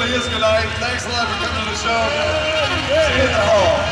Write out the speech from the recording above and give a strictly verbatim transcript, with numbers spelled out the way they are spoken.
really is good night. Thanks a lot for coming to the show. See you in the hall.